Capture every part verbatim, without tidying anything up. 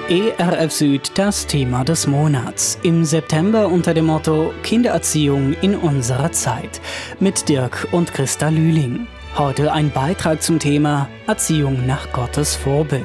E R F Süd, das Thema des Monats. Im September unter dem Motto Kindererziehung in unserer Zeit mit Dirk und Christa Lühling. Heute ein Beitrag zum Thema Erziehung nach Gottes Vorbild.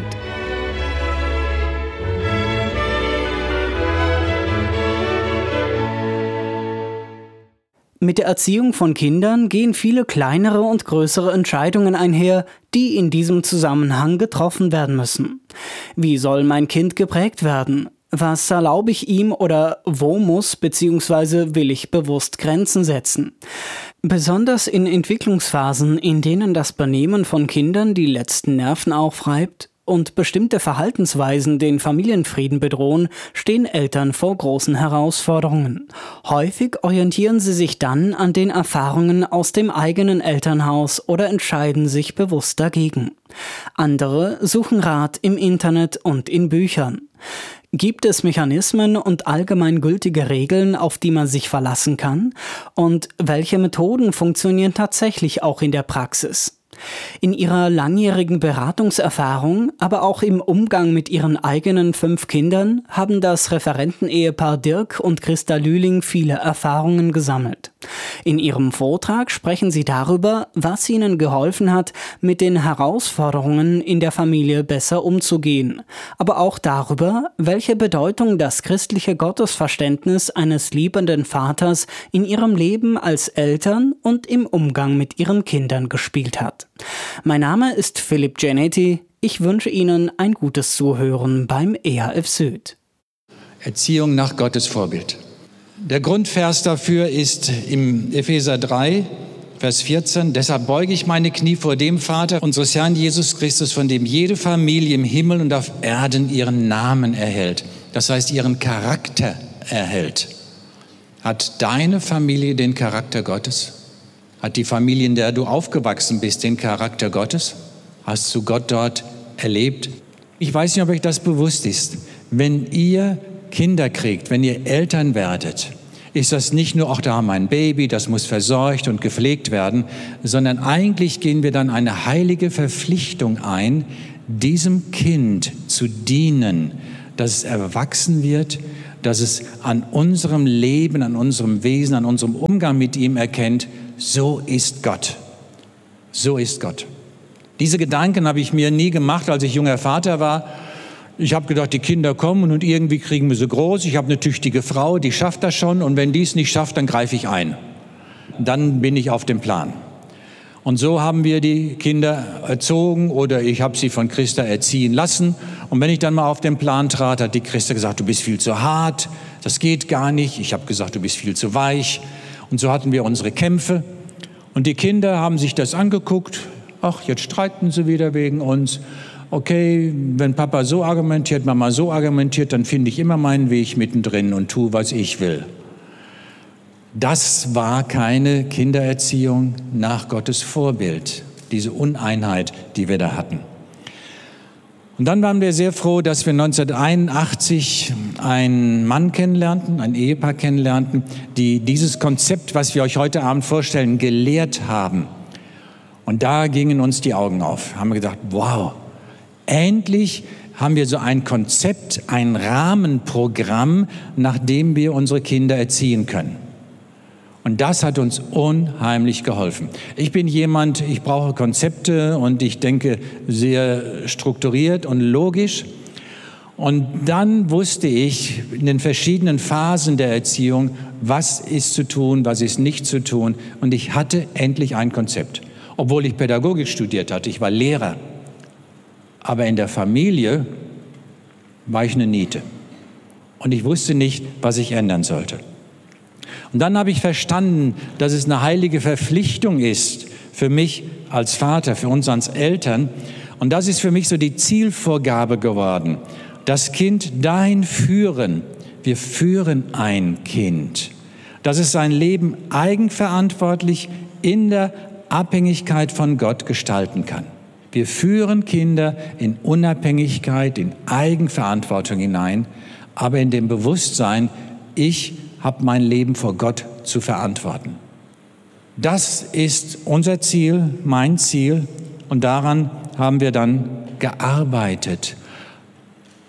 Mit der Erziehung von Kindern gehen viele kleinere und größere Entscheidungen einher, die in diesem Zusammenhang getroffen werden müssen. Wie soll mein Kind geprägt werden? Was erlaube ich ihm oder wo muss bzw. will ich bewusst Grenzen setzen? Besonders in Entwicklungsphasen, in denen das Benehmen von Kindern die letzten Nerven aufreibt und bestimmte Verhaltensweisen den Familienfrieden bedrohen, stehen Eltern vor großen Herausforderungen. Häufig orientieren sie sich dann an den Erfahrungen aus dem eigenen Elternhaus oder entscheiden sich bewusst dagegen. Andere suchen Rat im Internet und in Büchern. Gibt es Mechanismen und allgemeingültige Regeln, auf die man sich verlassen kann? Und welche Methoden funktionieren tatsächlich auch in der Praxis? In ihrer langjährigen Beratungserfahrung, aber auch im Umgang mit ihren eigenen fünf Kindern, haben das Referenten-Ehepaar Dirk und Christa Lühling viele Erfahrungen gesammelt. In ihrem Vortrag sprechen sie darüber, was ihnen geholfen hat, mit den Herausforderungen in der Familie besser umzugehen, aber auch darüber, welche Bedeutung das christliche Gottesverständnis eines liebenden Vaters in ihrem Leben als Eltern und im Umgang mit ihren Kindern gespielt hat. Mein Name ist Philipp Genetti. Ich wünsche Ihnen ein gutes Zuhören beim E R F Süd. Erziehung nach Gottes Vorbild. Der Grundvers dafür ist im Epheser drei, Vers vierzehn. Deshalb beuge ich meine Knie vor dem Vater unseres Herrn Jesus Christus, von dem jede Familie im Himmel und auf Erden ihren Namen erhält. Das heißt, ihren Charakter erhält. Hat deine Familie den Charakter Gottes? Hat die Familie, in der du aufgewachsen bist, den Charakter Gottes? Hast du Gott dort erlebt? Ich weiß nicht, ob euch das bewusst ist. Wenn ihr Kinder kriegt, wenn ihr Eltern werdet, ist das nicht nur, ach, da haben wir ein Baby, das muss versorgt und gepflegt werden, sondern eigentlich gehen wir dann eine heilige Verpflichtung ein, diesem Kind zu dienen, dass es erwachsen wird, dass es an unserem Leben, an unserem Wesen, an unserem Umgang mit ihm erkennt, so ist Gott. So ist Gott. Diese Gedanken habe ich mir nie gemacht, als ich junger Vater war. Ich habe gedacht, die Kinder kommen und irgendwie kriegen wir sie groß. Ich habe eine tüchtige Frau, die schafft das schon. Und wenn die es nicht schafft, dann greife ich ein. Dann bin ich auf dem Plan. Und so haben wir die Kinder erzogen oder ich habe sie von Christa erziehen lassen. Und wenn ich dann mal auf den Plan trat, hat die Christa gesagt, du bist viel zu hart, das geht gar nicht. Ich habe gesagt, du bist viel zu weich. Und so hatten wir unsere Kämpfe. Und die Kinder haben sich das angeguckt. Ach, jetzt streiten sie wieder wegen uns. Okay, wenn Papa so argumentiert, Mama so argumentiert, dann finde ich immer meinen Weg mittendrin und tue, was ich will. Das war keine Kindererziehung nach Gottes Vorbild, diese Uneinheit, die wir da hatten. Und dann waren wir sehr froh, dass wir neunzehnhunderteinundachtzig einen Mann kennenlernten, ein Ehepaar kennenlernten, die dieses Konzept, was wir euch heute Abend vorstellen, gelehrt haben. Und da gingen uns die Augen auf. Haben wir gedacht, wow, endlich haben wir so ein Konzept, ein Rahmenprogramm, nach dem wir unsere Kinder erziehen können. Und das hat uns unheimlich geholfen. Ich bin jemand, ich brauche Konzepte und ich denke sehr strukturiert und logisch. Und dann wusste ich in den verschiedenen Phasen der Erziehung, was ist zu tun, was ist nicht zu tun. Und ich hatte endlich ein Konzept. Obwohl ich Pädagogik studiert hatte, ich war Lehrer. Aber in der Familie war ich eine Niete. Und ich wusste nicht, was ich ändern sollte. Und dann habe ich verstanden, dass es eine heilige Verpflichtung ist für mich als Vater, für uns als Eltern. Und das ist für mich so die Zielvorgabe geworden. Das Kind dahin führen. Wir führen ein Kind. Dass es sein Leben eigenverantwortlich in der Abhängigkeit von Gott gestalten kann. Wir führen Kinder in Unabhängigkeit, in Eigenverantwortung hinein, aber in dem Bewusstsein, ich habe mein Leben vor Gott zu verantworten. Das ist unser Ziel, mein Ziel, und daran haben wir dann gearbeitet.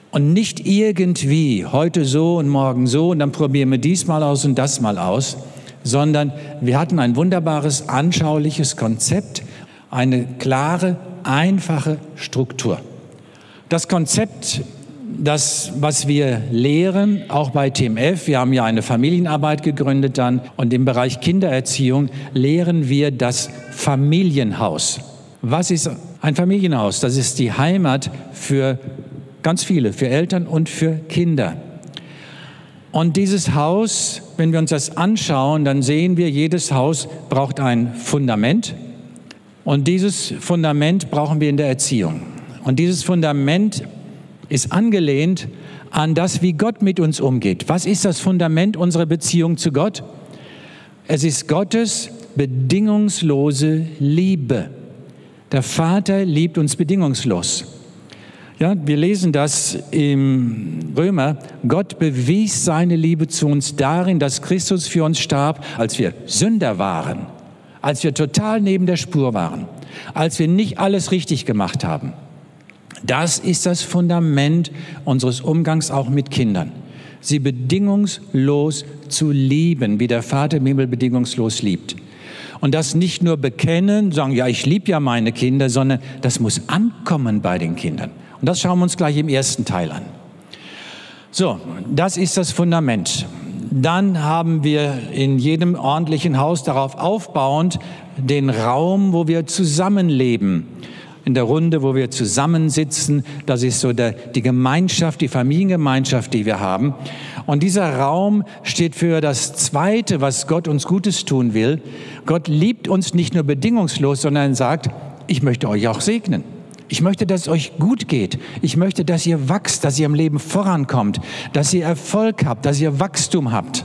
Und nicht irgendwie, heute so und morgen so und dann probieren wir dies mal aus und das mal aus, sondern wir hatten ein wunderbares, anschauliches Konzept, eine klare, einfache Struktur. Das Konzept, das, was wir lehren, auch bei T M F, wir haben ja eine Familienarbeit gegründet dann und im Bereich Kindererziehung lehren wir das Familienhaus. Was ist ein Familienhaus? Das ist die Heimat für ganz viele, für Eltern und für Kinder. Und dieses Haus, wenn wir uns das anschauen, dann sehen wir, jedes Haus braucht ein Fundament. Und dieses Fundament brauchen wir in der Erziehung. Und dieses Fundament ist angelehnt an das, wie Gott mit uns umgeht. Was ist das Fundament unserer Beziehung zu Gott? Es ist Gottes bedingungslose Liebe. Der Vater liebt uns bedingungslos. Ja, wir lesen das im Römer. Gott bewies seine Liebe zu uns darin, dass Christus für uns starb, als wir Sünder waren, als wir total neben der Spur waren, als wir nicht alles richtig gemacht haben. Das ist das Fundament unseres Umgangs auch mit Kindern. Sie bedingungslos zu lieben, wie der Vater im Himmel bedingungslos liebt. Und das nicht nur bekennen, sagen, ja, ich liebe ja meine Kinder, sondern das muss ankommen bei den Kindern. Und das schauen wir uns gleich im ersten Teil an. So, das ist das Fundament. Dann haben wir in jedem ordentlichen Haus darauf aufbauend den Raum, wo wir zusammenleben. In der Runde, wo wir zusammensitzen, das ist so der, die Gemeinschaft, die Familiengemeinschaft, die wir haben. Und dieser Raum steht für das Zweite, was Gott uns Gutes tun will. Gott liebt uns nicht nur bedingungslos, sondern sagt, ich möchte euch auch segnen. Ich möchte, dass es euch gut geht. Ich möchte, dass ihr wachst, dass ihr im Leben vorankommt, dass ihr Erfolg habt, dass ihr Wachstum habt.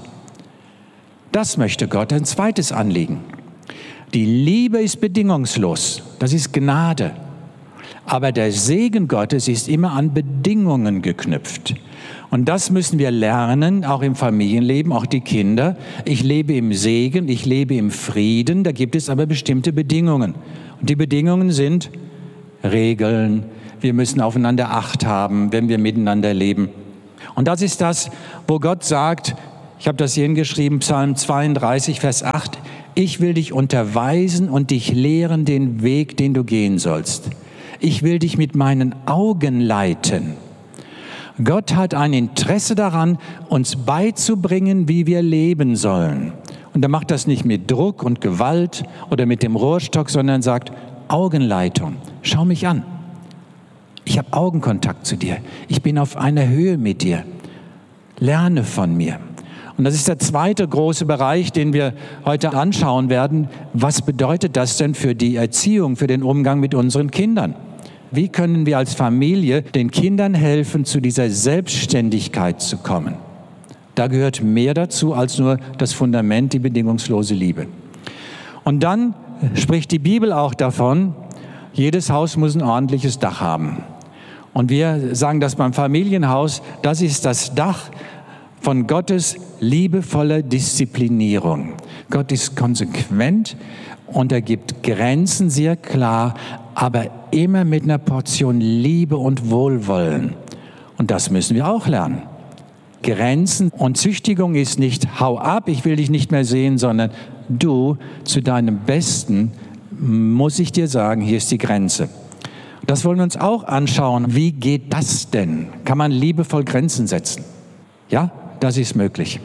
Das möchte Gott, ein zweites Anliegen. Die Liebe ist bedingungslos, das ist Gnade. Aber der Segen Gottes ist immer an Bedingungen geknüpft. Und das müssen wir lernen, auch im Familienleben, auch die Kinder. Ich lebe im Segen, ich lebe im Frieden, da gibt es aber bestimmte Bedingungen. Und die Bedingungen sind Regeln, wir müssen aufeinander Acht haben, wenn wir miteinander leben. Und das ist das, wo Gott sagt, ich habe das hier hingeschrieben, Psalm zweiunddreißig, Vers acht, ich will dich unterweisen und dich lehren den Weg, den du gehen sollst. Ich will dich mit meinen Augen leiten. Gott hat ein Interesse daran, uns beizubringen, wie wir leben sollen. Und er macht das nicht mit Druck und Gewalt oder mit dem Rohrstock, sondern sagt, Augenleitung, schau mich an. Ich habe Augenkontakt zu dir. Ich bin auf einer Höhe mit dir. Lerne von mir. Und das ist der zweite große Bereich, den wir heute anschauen werden. Was bedeutet das denn für die Erziehung, für den Umgang mit unseren Kindern? Wie können wir als Familie den Kindern helfen, zu dieser Selbstständigkeit zu kommen? Da gehört mehr dazu als nur das Fundament, die bedingungslose Liebe. Und dann spricht die Bibel auch davon, jedes Haus muss ein ordentliches Dach haben. Und wir sagen das beim Familienhaus, das ist das Dach von Gottes liebevoller Disziplinierung. Gott ist konsequent und er gibt Grenzen sehr klar, aber immer mit einer Portion Liebe und Wohlwollen. Und das müssen wir auch lernen. Grenzen und Züchtigung ist nicht, hau ab, ich will dich nicht mehr sehen, sondern du, zu deinem Besten muss ich dir sagen, hier ist die Grenze. Das wollen wir uns auch anschauen. Wie geht das denn? Kann man liebevoll Grenzen setzen? Ja, das ist möglich.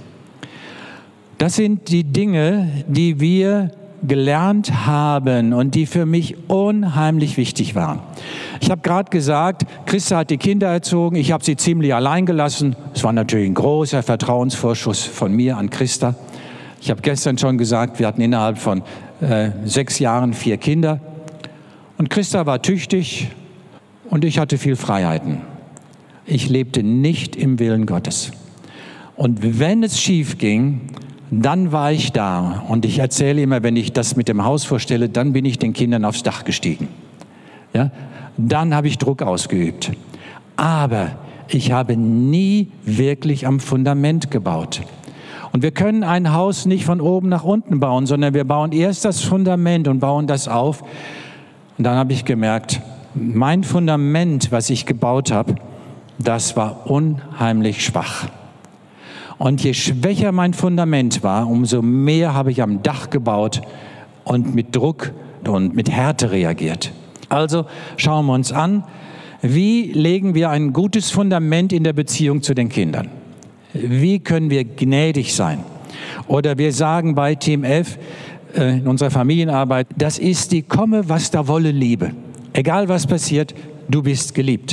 Das sind die Dinge, die wir gelernt haben und die für mich unheimlich wichtig waren. Ich habe gerade gesagt, Christa hat die Kinder erzogen, ich habe sie ziemlich allein gelassen. Es war natürlich ein großer Vertrauensvorschuss von mir an Christa. Ich habe gestern schon gesagt, wir hatten innerhalb von äh, sechs Jahren vier Kinder. Und Christa war tüchtig und ich hatte viel Freiheiten. Ich lebte nicht im Willen Gottes. Und wenn es schief ging, dann war ich da. Und ich erzähle immer, wenn ich das mit dem Haus vorstelle, dann bin ich den Kindern aufs Dach gestiegen. Ja? Dann habe ich Druck ausgeübt. Aber ich habe nie wirklich am Fundament gebaut. Und wir können ein Haus nicht von oben nach unten bauen, sondern wir bauen erst das Fundament und bauen das auf. Und dann habe ich gemerkt, mein Fundament, was ich gebaut habe, das war unheimlich schwach. Und je schwächer mein Fundament war, umso mehr habe ich am Dach gebaut und mit Druck und mit Härte reagiert. Also schauen wir uns an, wie legen wir ein gutes Fundament in der Beziehung zu den Kindern? Wie können wir gnädig sein? Oder wir sagen bei Team F äh, in unserer Familienarbeit, das ist die komme, was da wolle Liebe. Egal was passiert, du bist geliebt.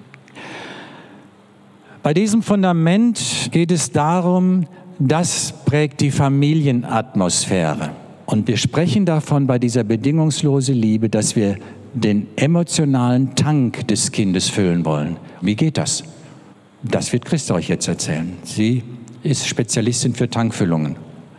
Bei diesem Fundament geht es darum, das prägt die Familienatmosphäre. Und wir sprechen davon bei dieser bedingungslosen Liebe, dass wir den emotionalen Tank des Kindes füllen wollen. Wie geht das? Das wird Christa euch jetzt erzählen. Sie ist Spezialistin für Tankfüllungen.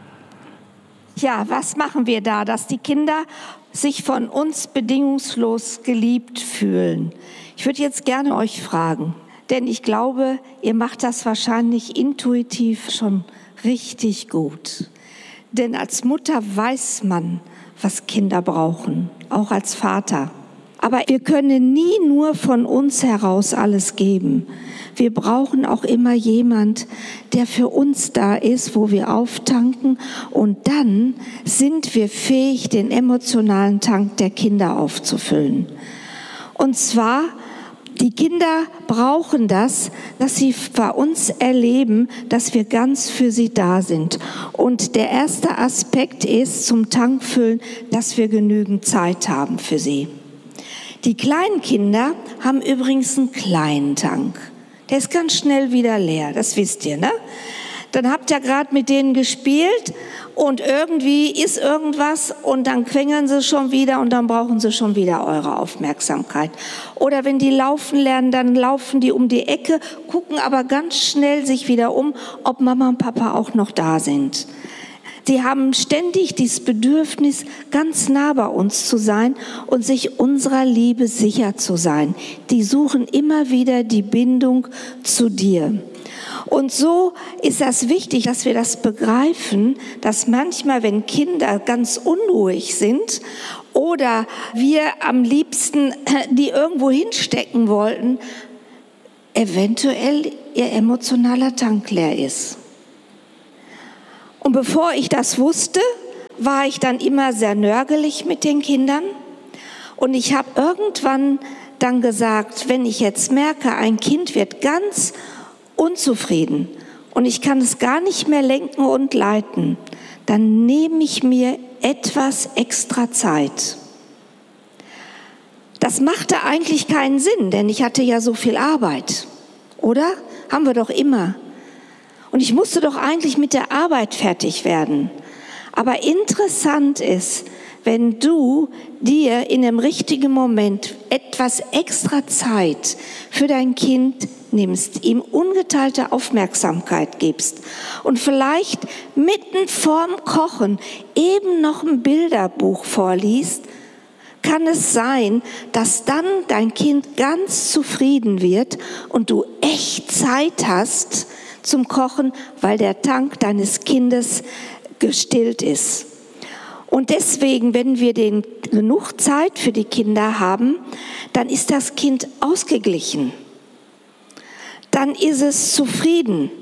Ja, was machen wir da, dass die Kinder sich von uns bedingungslos geliebt fühlen? Ich würde jetzt gerne euch fragen, denn ich glaube, ihr macht das wahrscheinlich intuitiv schon richtig gut. Denn als Mutter weiß man, was Kinder brauchen, auch als Vater. Aber wir können nie nur von uns heraus alles geben. Wir brauchen auch immer jemand, der für uns da ist, wo wir auftanken. Und dann sind wir fähig, den emotionalen Tank der Kinder aufzufüllen. Und zwar, die Kinder brauchen das, dass sie bei uns erleben, dass wir ganz für sie da sind. Und der erste Aspekt ist zum Tankfüllen, dass wir genügend Zeit haben für sie. Die kleinen Kinder haben übrigens einen kleinen Tank. Der ist ganz schnell wieder leer, das wisst ihr, ne? Dann habt ihr gerade mit denen gespielt und irgendwie ist irgendwas und dann quengeln sie schon wieder und dann brauchen sie schon wieder eure Aufmerksamkeit. Oder wenn die laufen lernen, dann laufen die um die Ecke, gucken aber ganz schnell sich wieder um, ob Mama und Papa auch noch da sind. Sie haben ständig dieses Bedürfnis, ganz nah bei uns zu sein und sich unserer Liebe sicher zu sein. Die suchen immer wieder die Bindung zu dir. Und so ist das wichtig, dass wir das begreifen, dass manchmal, wenn Kinder ganz unruhig sind oder wir am liebsten die irgendwo hinstecken wollten, eventuell ihr emotionaler Tank leer ist. Und bevor ich das wusste, war ich dann immer sehr nörgelig mit den Kindern. Und ich habe irgendwann dann gesagt, wenn ich jetzt merke, ein Kind wird ganz unzufrieden und ich kann es gar nicht mehr lenken und leiten, dann nehme ich mir etwas extra Zeit. Das machte eigentlich keinen Sinn, denn ich hatte ja so viel Arbeit, oder? Haben wir doch immer. Und ich musste doch eigentlich mit der Arbeit fertig werden. Aber interessant ist, wenn du dir in dem richtigen Moment etwas extra Zeit für dein Kind nimmst, ihm ungeteilte Aufmerksamkeit gibst und vielleicht mitten vorm Kochen eben noch ein Bilderbuch vorliest, kann es sein, dass dann dein Kind ganz zufrieden wird und du echt Zeit hast zum Kochen, weil der Tank deines Kindes gestillt ist. Und deswegen, wenn wir den genug Zeit für die Kinder haben, dann ist das Kind ausgeglichen. Dann ist es zufrieden.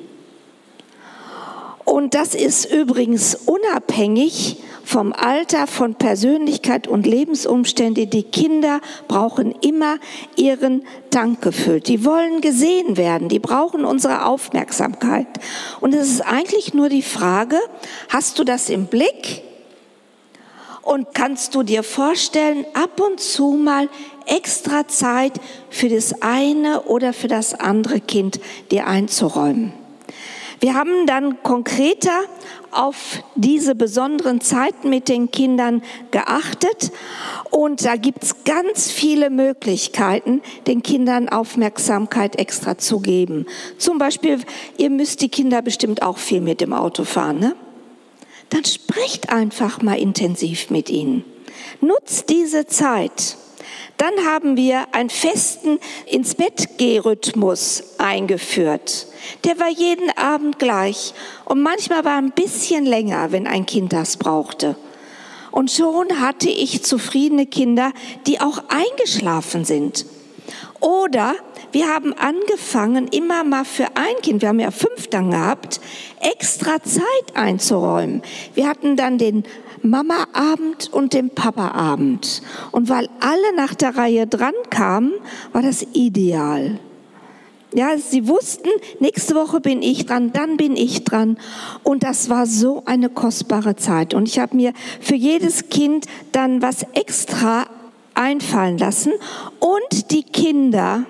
Und das ist übrigens unabhängig vom Alter, von Persönlichkeit und Lebensumstände. Die Kinder brauchen immer ihren Tank gefüllt. Die wollen gesehen werden, die brauchen unsere Aufmerksamkeit. Und es ist eigentlich nur die Frage, hast du das im Blick? Und kannst du dir vorstellen, ab und zu mal extra Zeit für das eine oder für das andere Kind dir einzuräumen? Wir haben dann konkreter auf diese besonderen Zeiten mit den Kindern geachtet und da gibt es ganz viele Möglichkeiten, den Kindern Aufmerksamkeit extra zu geben. Zum Beispiel, ihr müsst die Kinder bestimmt auch viel mit dem Auto fahren, ne? Dann sprecht einfach mal intensiv mit ihnen. Nutzt diese Zeit. Dann haben wir einen festen Ins-Bett-Geh-Rhythmus eingeführt. Der war jeden Abend gleich und manchmal war ein bisschen länger, wenn ein Kind das brauchte. Und schon hatte ich zufriedene Kinder, die auch eingeschlafen sind. Oder wir haben angefangen, immer mal für ein Kind, wir haben ja fünf dann gehabt, extra Zeit einzuräumen. Wir hatten dann den Mama-Abend und den Papa-Abend. Und weil alle nach der Reihe dran kamen, war das ideal. Ja, sie wussten, nächste Woche bin ich dran, dann bin ich dran. Und das war so eine kostbare Zeit. Und ich habe mir für jedes Kind dann was extra einfallen lassen. Und die Kinder,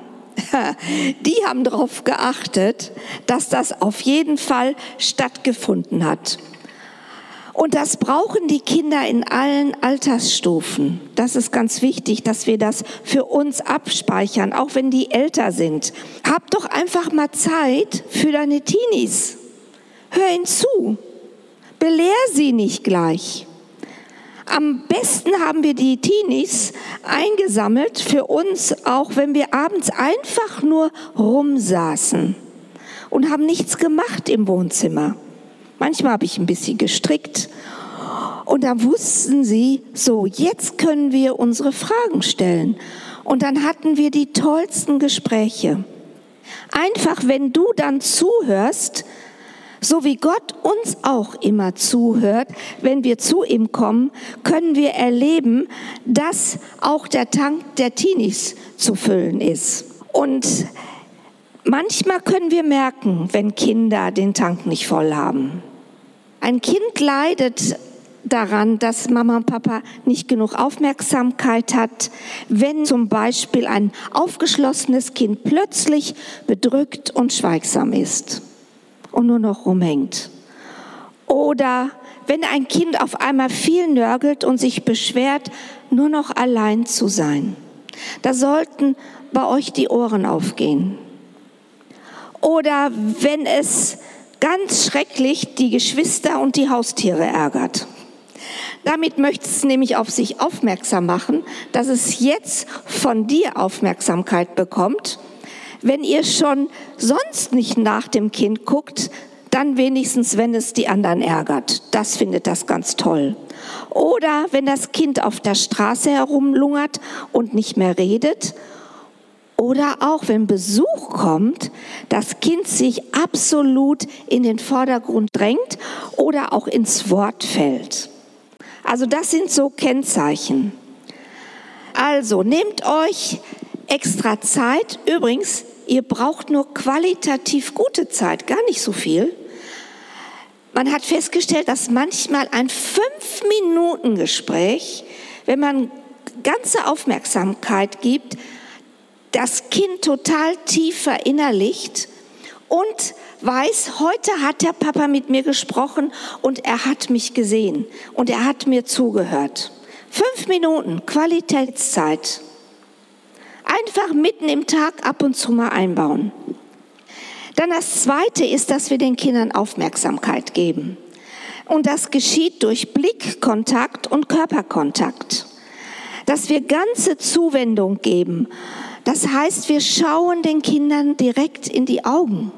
die haben darauf geachtet, dass das auf jeden Fall stattgefunden hat. Und das brauchen die Kinder in allen Altersstufen. Das ist ganz wichtig, dass wir das für uns abspeichern, auch wenn die älter sind. Hab doch einfach mal Zeit für deine Teenies. Hör ihnen zu. Belehr sie nicht gleich. Am besten haben wir die Teenies eingesammelt für uns, auch wenn wir abends einfach nur rumsaßen und haben nichts gemacht im Wohnzimmer. Manchmal habe ich ein bisschen gestrickt und da wussten sie, so jetzt können wir unsere Fragen stellen. Und dann hatten wir die tollsten Gespräche. Einfach, wenn du dann zuhörst, so wie Gott uns auch immer zuhört, wenn wir zu ihm kommen, können wir erleben, dass auch der Tank der Teenies zu füllen ist. Und manchmal können wir merken, wenn Kinder den Tank nicht voll haben. Ein Kind leidet daran, dass Mama und Papa nicht genug Aufmerksamkeit hat, wenn zum Beispiel ein aufgeschlossenes Kind plötzlich bedrückt und schweigsam ist und nur noch rumhängt. Oder wenn ein Kind auf einmal viel nörgelt und sich beschwert, nur noch allein zu sein. Da sollten bei euch die Ohren aufgehen. Oder wenn es ganz schrecklich die Geschwister und die Haustiere ärgert. Damit möchte es nämlich auf sich aufmerksam machen, dass es jetzt von dir Aufmerksamkeit bekommt. Wenn ihr schon sonst nicht nach dem Kind guckt, dann wenigstens, wenn es die anderen ärgert. Das findet das ganz toll. Oder wenn das Kind auf der Straße herumlungert und nicht mehr redet. Oder auch, wenn Besuch kommt, das Kind sich absolut in den Vordergrund drängt oder auch ins Wort fällt. Also das sind so Kennzeichen. Also nehmt euch extra Zeit. Übrigens, ihr braucht nur qualitativ gute Zeit, gar nicht so viel. Man hat festgestellt, dass manchmal ein Fünf-Minuten-Gespräch, wenn man ganze Aufmerksamkeit gibt, das Kind total tief verinnerlicht und weiß, heute hat der Papa mit mir gesprochen und er hat mich gesehen und er hat mir zugehört. Fünf Minuten Qualitätszeit. Einfach mitten im Tag ab und zu mal einbauen. Dann das Zweite ist, dass wir den Kindern Aufmerksamkeit geben. Und das geschieht durch Blickkontakt und Körperkontakt. Dass wir ganze Zuwendung geben. Das heißt, wir schauen den Kindern direkt in die Augen.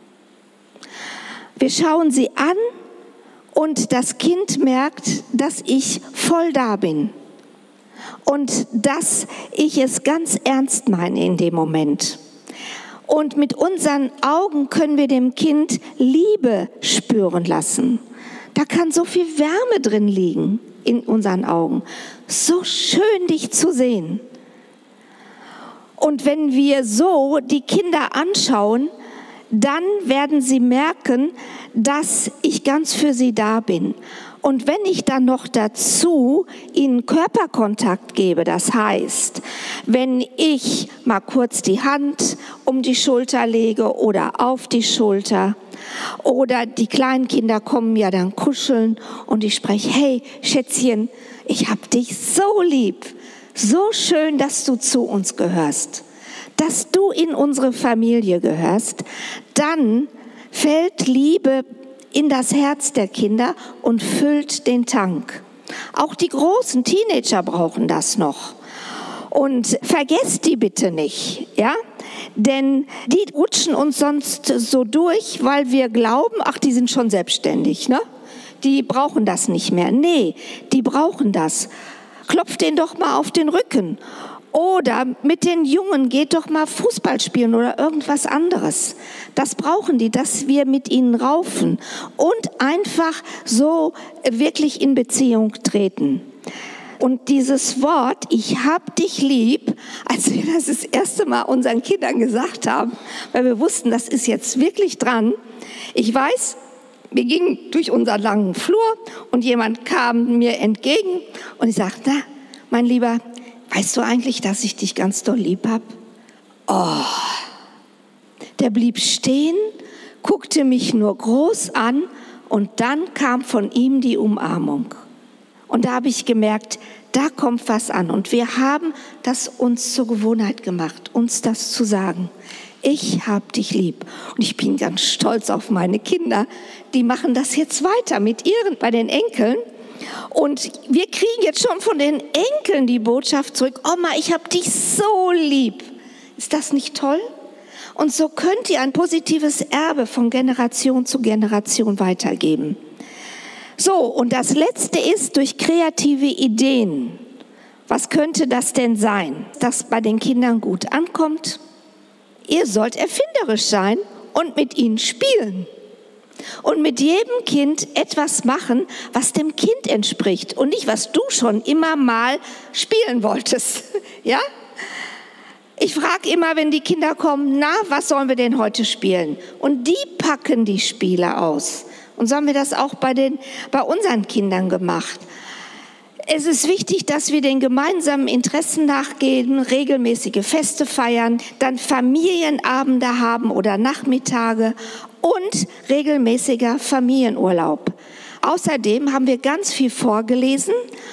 Wir schauen sie an und das Kind merkt, dass ich voll da bin. Und dass ich es ganz ernst meine in dem Moment. Und mit unseren Augen können wir dem Kind Liebe spüren lassen. Da kann so viel Wärme drin liegen in unseren Augen. So schön, dich zu sehen. Und wenn wir so die Kinder anschauen, dann werden sie merken, dass ich ganz für sie da bin. Und wenn ich dann noch dazu ihnen Körperkontakt gebe, das heißt, wenn ich mal kurz die Hand um die Schulter lege oder auf die Schulter oder die kleinen Kinder kommen ja dann kuscheln und ich spreche, hey Schätzchen, ich hab dich so lieb, so schön, dass du zu uns gehörst, dass du in unsere Familie gehörst, dann fällt Liebe in das Herz der Kinder und füllt den Tank. Auch die großen Teenager brauchen das noch. Und vergesst die bitte nicht, ja? Denn die rutschen uns sonst so durch, weil wir glauben, ach, die sind schon selbstständig, ne? Die brauchen das nicht mehr. Nee, die brauchen das. Klopft denen doch mal auf den Rücken Oder mit den Jungen, geht doch mal Fußball spielen oder irgendwas anderes. Das brauchen die, dass wir mit ihnen raufen und einfach so wirklich in Beziehung treten. Und dieses Wort, ich hab dich lieb, als wir das das erste Mal unseren Kindern gesagt haben, weil wir wussten, das ist jetzt wirklich dran. Ich weiß, wir gingen durch unseren langen Flur und jemand kam mir entgegen und ich sagte, na, mein Lieber, weißt du eigentlich, dass ich dich ganz doll lieb hab? Oh, der blieb stehen, guckte mich nur groß an und dann kam von ihm die Umarmung. Und da habe ich gemerkt, da kommt was an. Und wir haben das uns zur Gewohnheit gemacht, uns das zu sagen. Ich hab dich lieb. Und ich bin ganz stolz auf meine Kinder. Die machen das jetzt weiter mit ihren, bei den Enkeln. Und wir kriegen jetzt schon von den Enkeln die Botschaft zurück, Oma, ich hab dich so lieb. Ist das nicht toll? Und so könnt ihr ein positives Erbe von Generation zu Generation weitergeben. So, und das Letzte ist durch kreative Ideen. Was könnte das denn sein, das bei den Kindern gut ankommt? Ihr sollt erfinderisch sein und mit ihnen spielen. Und mit jedem Kind etwas machen, was dem Kind entspricht und nicht, was du schon immer mal spielen wolltest. Ja? Ich frage immer, wenn die Kinder kommen, na, was sollen wir denn heute spielen? Und die packen die Spiele aus. Und so haben wir das auch bei, den, bei unseren Kindern gemacht. Es ist wichtig, dass wir den gemeinsamen Interessen nachgehen, regelmäßige Feste feiern, dann Familienabende haben oder Nachmittage und regelmäßiger Familienurlaub. Außerdem haben wir ganz viel vorgelesen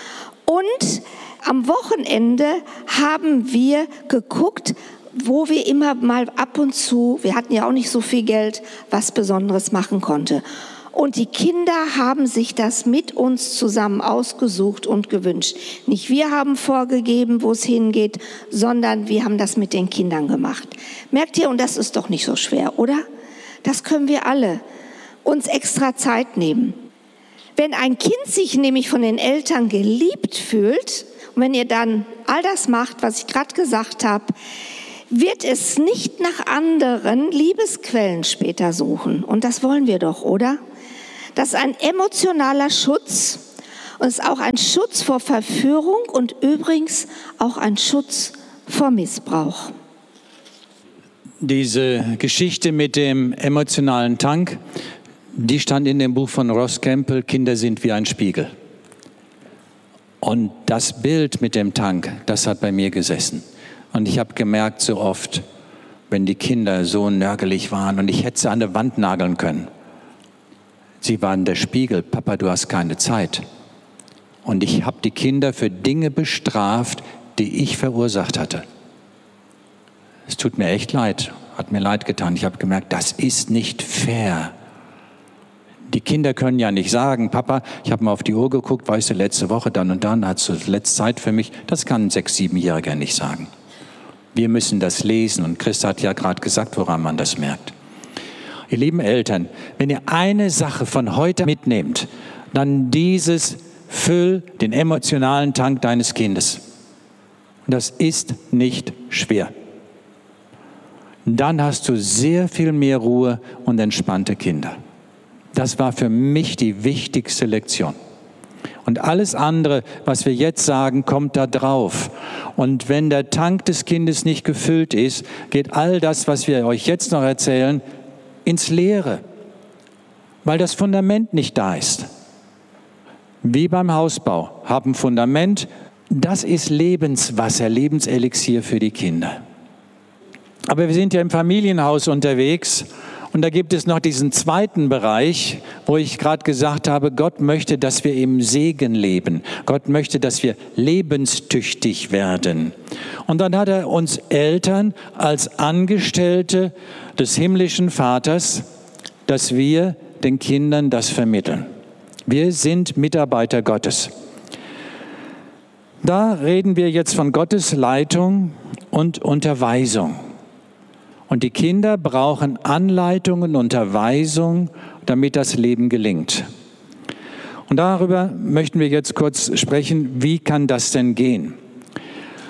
und am Wochenende haben wir geguckt, wo wir immer mal ab und zu, wir hatten ja auch nicht so viel Geld, was Besonderes machen konnte. Und die Kinder haben sich das mit uns zusammen ausgesucht und gewünscht. Nicht wir haben vorgegeben, wo es hingeht, sondern wir haben das mit den Kindern gemacht. Merkt ihr, und das ist doch nicht so schwer, oder? Das können wir alle uns extra Zeit nehmen. Wenn ein Kind sich nämlich von den Eltern geliebt fühlt, und wenn ihr dann all das macht, was ich gerade gesagt habe, wird es nicht nach anderen Liebesquellen später suchen. Und das wollen wir doch, oder? Das ist ein emotionaler Schutz und ist auch ein Schutz vor Verführung und übrigens auch ein Schutz vor Missbrauch. Diese Geschichte mit dem emotionalen Tank, die stand in dem Buch von Ross Campbell, Kinder sind wie ein Spiegel. Und das Bild mit dem Tank, das hat bei mir gesessen. Und ich habe gemerkt so oft, wenn die Kinder so nörgelig waren und ich hätte sie an der Wand nageln können. Sie waren der Spiegel, Papa, du hast keine Zeit. Und ich habe die Kinder für Dinge bestraft, die ich verursacht hatte. Es tut mir echt leid, hat mir leid getan. Ich habe gemerkt, das ist nicht fair. Die Kinder können ja nicht sagen, Papa, ich habe mal auf die Uhr geguckt, weißt du, letzte Woche dann und dann hast du letzte Zeit für mich. Das kann ein Sechs-, Siebenjähriger nicht sagen. Wir müssen das lesen und Christa hat ja gerade gesagt, woran man das merkt. Ihr lieben Eltern, wenn ihr eine Sache von heute mitnehmt, dann dieses, füll den emotionalen Tank deines Kindes. Und das ist nicht schwer. Dann hast du sehr viel mehr Ruhe und entspannte Kinder. Das war für mich die wichtigste Lektion. Und alles andere, was wir jetzt sagen, kommt da drauf. Und wenn der Tank des Kindes nicht gefüllt ist, geht all das, was wir euch jetzt noch erzählen, ins Leere, weil das Fundament nicht da ist. Wie beim Hausbau, haben Fundament, das ist Lebenswasser, Lebenselixier für die Kinder. Aber wir sind ja im Familienhaus unterwegs und da gibt es noch diesen zweiten Bereich, wo ich gerade gesagt habe, Gott möchte, dass wir im Segen leben. Gott möchte, dass wir lebenstüchtig werden. Und dann hat er uns Eltern als Angestellte des himmlischen Vaters, dass wir den Kindern das vermitteln. Wir sind Mitarbeiter Gottes. Da reden wir jetzt von Gottes Leitung und Unterweisung. Und die Kinder brauchen Anleitung und Unterweisung, damit das Leben gelingt. Und darüber möchten wir jetzt kurz sprechen, wie kann das denn gehen?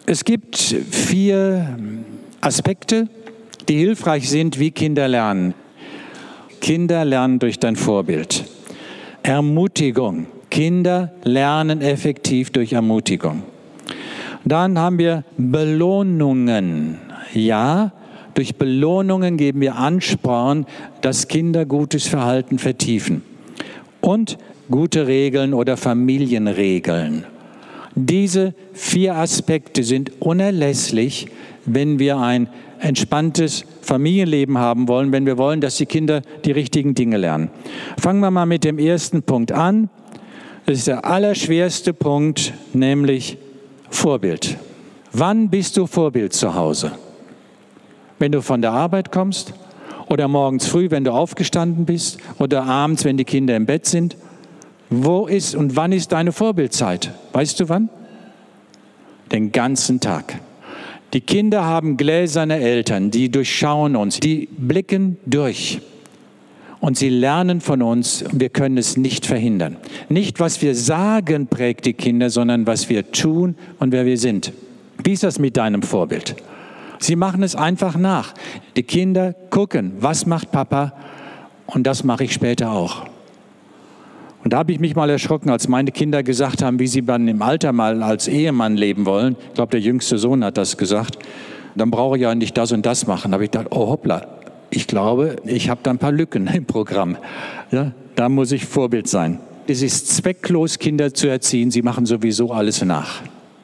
Es gibt vier Aspekte, die hilfreich sind, wie Kinder lernen. Kinder lernen durch dein Vorbild. Ermutigung. Kinder lernen effektiv durch Ermutigung. Dann haben wir Belohnungen. Ja, durch Belohnungen geben wir Ansporn, dass Kinder gutes Verhalten vertiefen. Und gute Regeln oder Familienregeln. Diese vier Aspekte sind unerlässlich, wenn wir ein entspanntes Familienleben haben wollen, wenn wir wollen, dass die Kinder die richtigen Dinge lernen. Fangen wir mal mit dem ersten Punkt an. Das ist der allerschwerste Punkt, nämlich Vorbild. Wann bist du Vorbild zu Hause? Wenn du von der Arbeit kommst oder morgens früh, wenn du aufgestanden bist oder abends, wenn die Kinder im Bett sind? Wo ist und wann ist deine Vorbildzeit? Weißt du wann? Den ganzen Tag. Die Kinder haben gläserne Eltern, die durchschauen uns, die blicken durch. Und sie lernen von uns, wir können es nicht verhindern. Nicht, was wir sagen, prägt die Kinder, sondern was wir tun und wer wir sind. Wie ist das mit deinem Vorbild? Sie machen es einfach nach. Die Kinder gucken, was macht Papa und das mache ich später auch. Und da habe ich mich mal erschrocken, als meine Kinder gesagt haben, wie sie dann im Alter mal als Ehemann leben wollen. Ich glaube, der jüngste Sohn hat das gesagt. Dann brauche ich ja nicht das und das machen. Da habe ich gedacht, oh hoppla, ich glaube, ich habe da ein paar Lücken im Programm. Ja, da muss ich Vorbild sein. Es ist zwecklos, Kinder zu erziehen. Sie machen sowieso alles nach.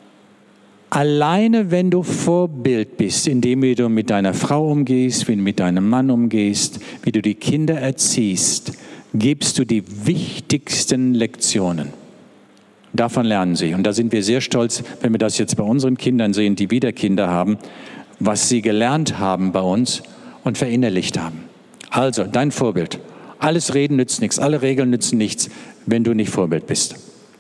Alleine, wenn du Vorbild bist, indem du mit deiner Frau umgehst, wie du mit deinem Mann umgehst, wie du die Kinder erziehst, gibst du die wichtigsten Lektionen. Davon lernen sie. Und da sind wir sehr stolz, wenn wir das jetzt bei unseren Kindern sehen, die wieder Kinder haben, was sie gelernt haben bei uns und verinnerlicht haben. Also, dein Vorbild. Alles Reden nützt nichts, alle Regeln nützen nichts, wenn du nicht Vorbild bist.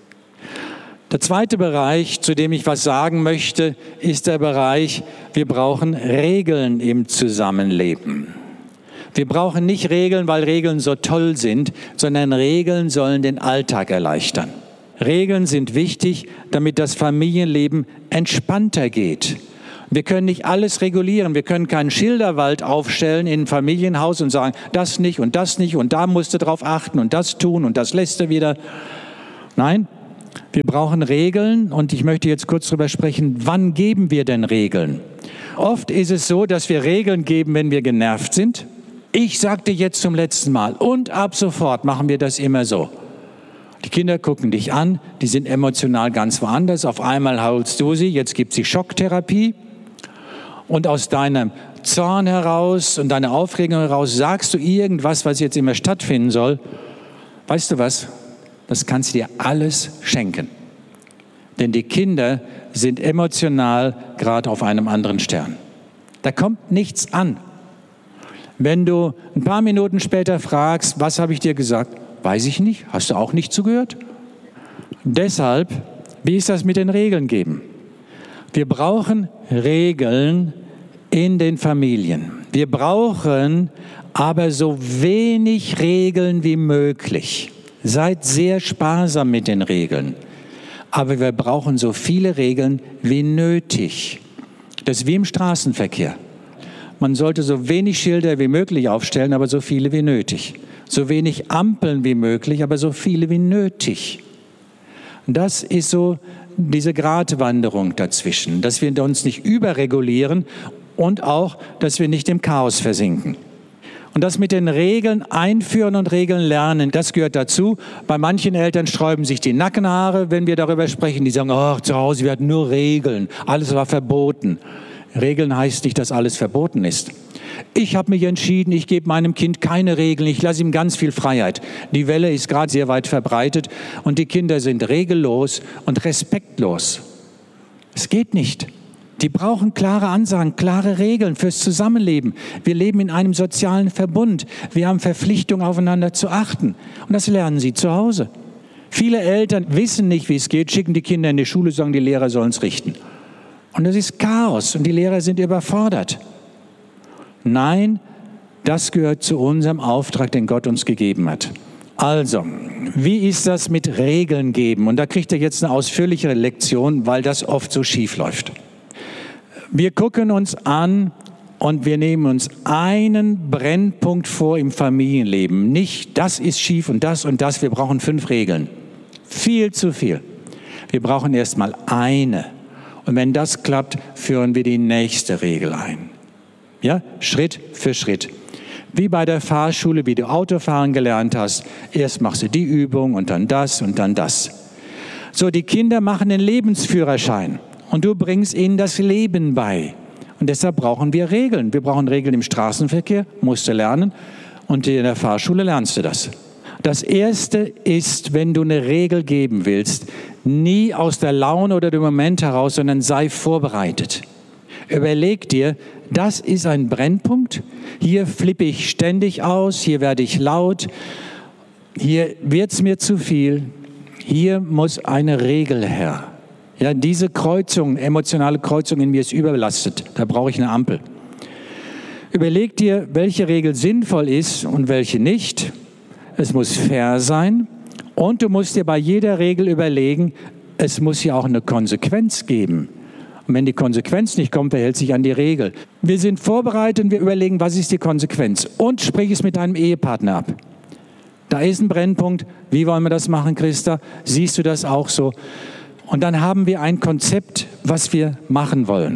Der zweite Bereich, zu dem ich was sagen möchte, ist der Bereich, wir brauchen Regeln im Zusammenleben. Wir brauchen nicht Regeln, weil Regeln so toll sind, sondern Regeln sollen den Alltag erleichtern. Regeln sind wichtig, damit das Familienleben entspannter geht. Wir können nicht alles regulieren. Wir können keinen Schilderwald aufstellen in ein Familienhaus und sagen, das nicht und das nicht und da musst du drauf achten und das tun und das lässt du wieder. Nein, wir brauchen Regeln und ich möchte jetzt kurz darüber sprechen, wann geben wir denn Regeln? Oft ist es so, dass wir Regeln geben, wenn wir genervt sind. Ich sagte jetzt zum letzten Mal und ab sofort machen wir das immer so. Die Kinder gucken dich an, die sind emotional ganz woanders. Auf einmal holst du sie, jetzt gibt sie Schocktherapie. Und aus deinem Zorn heraus und deiner Aufregung heraus sagst du irgendwas, was jetzt immer stattfinden soll. Weißt du was? Das kannst du dir alles schenken. Denn die Kinder sind emotional gerade auf einem anderen Stern. Da kommt nichts an. Wenn du ein paar Minuten später fragst, was habe ich dir gesagt? Weiß ich nicht. Hast du auch nicht zugehört? Deshalb, wie ist das mit den Regeln geben? Wir brauchen Regeln in den Familien. Wir brauchen aber so wenig Regeln wie möglich. Seid sehr sparsam mit den Regeln. Aber wir brauchen so viele Regeln wie nötig. Das ist wie im Straßenverkehr. Man sollte so wenig Schilder wie möglich aufstellen, aber so viele wie nötig. So wenig Ampeln wie möglich, aber so viele wie nötig. Das ist so diese Gratwanderung dazwischen, dass wir uns nicht überregulieren und auch, dass wir nicht im Chaos versinken. Und das mit den Regeln einführen und Regeln lernen, das gehört dazu. Bei manchen Eltern sträuben sich die Nackenhaare, wenn wir darüber sprechen. Die sagen, oh, zu Hause, wir hatten nur Regeln, alles war verboten. Regeln heißt nicht, dass alles verboten ist. Ich habe mich entschieden, ich gebe meinem Kind keine Regeln, ich lasse ihm ganz viel Freiheit. Die Welle ist gerade sehr weit verbreitet und die Kinder sind regellos und respektlos. Es geht nicht. Die brauchen klare Ansagen, klare Regeln fürs Zusammenleben. Wir leben in einem sozialen Verbund. Wir haben Verpflichtung, aufeinander zu achten. Und das lernen sie zu Hause. Viele Eltern wissen nicht, wie es geht, schicken die Kinder in die Schule, sagen, die Lehrer sollen es richten. Und das ist Chaos und die Lehrer sind überfordert. Nein, das gehört zu unserem Auftrag, den Gott uns gegeben hat. Also, wie ist das mit Regeln geben? Und da kriegt ihr jetzt eine ausführlichere Lektion, weil das oft so schief läuft. Wir gucken uns an und wir nehmen uns einen Brennpunkt vor im Familienleben. Nicht, das ist schief und das und das. Wir brauchen fünf Regeln. Viel zu viel. Wir brauchen erstmal eine. Und wenn das klappt, führen wir die nächste Regel ein. Ja, Schritt für Schritt. Wie bei der Fahrschule, wie du Autofahren gelernt hast. Erst machst du die Übung und dann das und dann das. So, die Kinder machen den Lebensführerschein und du bringst ihnen das Leben bei. Und deshalb brauchen wir Regeln. Wir brauchen Regeln im Straßenverkehr, musst du lernen. Und in der Fahrschule lernst du das. Das Erste ist, wenn du eine Regel geben willst, nie aus der Laune oder dem Moment heraus, sondern sei vorbereitet. Überleg dir, das ist ein Brennpunkt. Hier flippe ich ständig aus, hier werde ich laut, hier wird es mir zu viel. Hier muss eine Regel her. Ja, diese Kreuzung, emotionale Kreuzung in mir ist überbelastet. Da brauche ich eine Ampel. Überleg dir, welche Regel sinnvoll ist und welche nicht. Es muss fair sein und du musst dir bei jeder Regel überlegen, es muss hier auch eine Konsequenz geben. Und wenn die Konsequenz nicht kommt, wer hält sich an die Regel? Wir sind vorbereitet und wir überlegen, was ist die Konsequenz? Und sprich es mit deinem Ehepartner ab. Da ist ein Brennpunkt. Wie wollen wir das machen, Christa? Siehst du das auch so? Und dann haben wir ein Konzept, was wir machen wollen.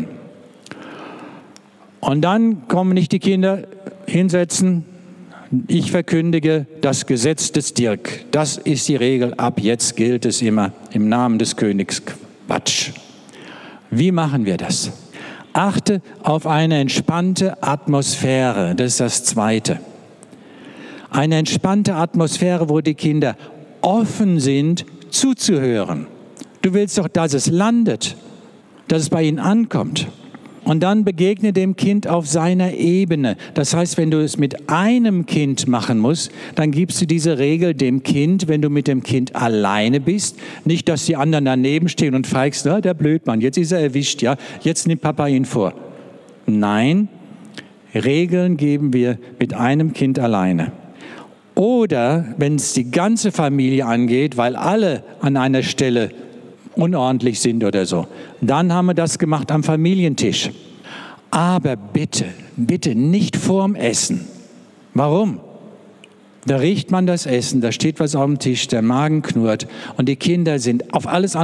Und dann kommen nicht die Kinder hinsetzen. Ich verkündige das Gesetz des Dirk. Das ist die Regel. Ab jetzt gilt es immer im Namen des Königs. Quatsch. Wie machen wir das? Achte auf eine entspannte Atmosphäre. Das ist das Zweite. Eine entspannte Atmosphäre, wo die Kinder offen sind, zuzuhören. Du willst doch, dass es landet, dass es bei ihnen ankommt. Und dann begegne dem Kind auf seiner Ebene. Das heißt, wenn du es mit einem Kind machen musst, dann gibst du diese Regel dem Kind, wenn du mit dem Kind alleine bist. Nicht, dass die anderen daneben stehen und feigst, ah, der Blödmann, jetzt ist er erwischt, ja, jetzt nimmt Papa ihn vor. Nein, Regeln geben wir mit einem Kind alleine. Oder wenn es die ganze Familie angeht, weil alle an einer Stelle unordentlich sind oder so, dann haben wir das gemacht am Familientisch. Aber bitte, bitte nicht vorm Essen. Warum? Da riecht man das Essen, da steht was auf dem Tisch, der Magen knurrt und die Kinder sind auf alles andere